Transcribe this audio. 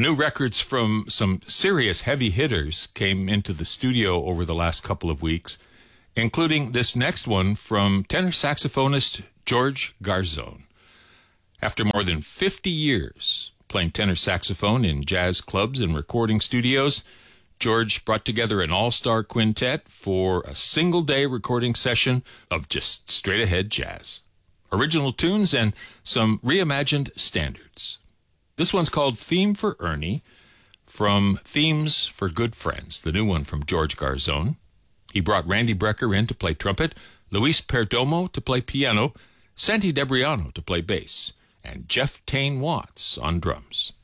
New records from some serious heavy hitters came into the studio over the last couple of weeks, including this next one from tenor saxophonist George Garzone. After more than 50 years playing tenor saxophone in jazz clubs and recording studios, George brought together an all-star quintet for a single-day recording session of just straight-ahead jazz. Original tunes and some reimagined standards. This one's called Theme for Ernie, from Themes for Good Friends, the new one from George Garzone. He brought Randy Brecker in to play trumpet, Luis Perdomo to play piano, Santi Debriano to play bass, and Jeff Tane Watts on drums.